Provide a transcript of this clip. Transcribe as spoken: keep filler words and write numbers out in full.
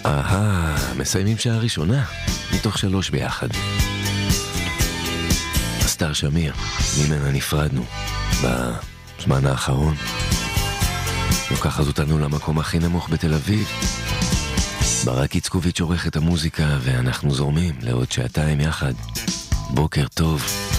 אהה, מסיימים שעה ראשונה, מתוך שלוש ביחד. אסתר שמיר, ממנה נפרדנו, בזמן האחרון. לוקחת אותנו למקום הכי נמוך בתל אביב. ברק יצקוביץ' עורך את המוזיקה, ואנחנו זורמים לעוד שעתיים יחד. בוקר טוב.